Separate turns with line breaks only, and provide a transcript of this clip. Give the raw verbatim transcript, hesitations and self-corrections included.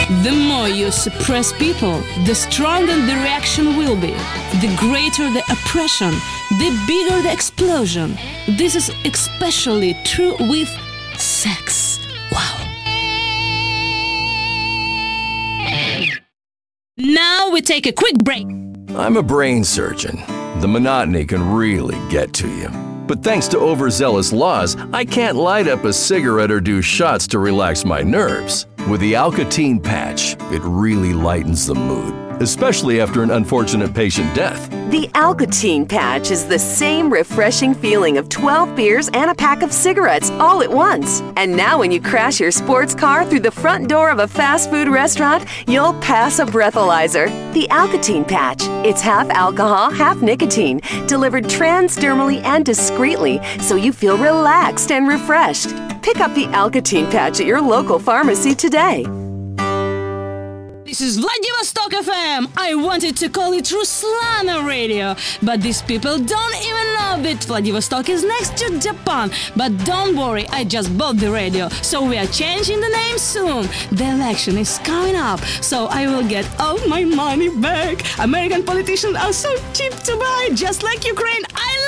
The more you suppress people, the stronger the reaction will be. The greater the oppression, the bigger the explosion. This is especially true with sex. Wow. Now we take a quick break.
I'm a brain surgeon. The monotony can really get to you. But thanks to overzealous laws, I can't light up a cigarette or do shots to relax my nerves. With the Alka-Teen patch, it really lightens the mood, especially after an unfortunate patient death.
The Alka-Teen patch is the same refreshing feeling of twelve beers and a pack of cigarettes all at once. And now when you crash your sports car through the front door of a fast food restaurant, you'll pass a breathalyzer. The Alka-Teen patch. It's half alcohol, half nicotine, delivered transdermally and discreetly so you feel relaxed and refreshed. Pick up the Alka-Teen patch at your local pharmacy today.
This is Vladivostok F M. I wanted to call it Ruslana Radio, but these people don't even know that Vladivostok is next to Japan. But don't worry, I just bought the radio, so we are changing the name soon. The election is coming up, so I will get all my money back. American politicians are so cheap to buy, just like Ukraine. I